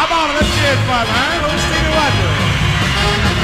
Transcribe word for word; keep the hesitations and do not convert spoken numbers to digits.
Come on, let's hear it for man. Little Stevie Wonder.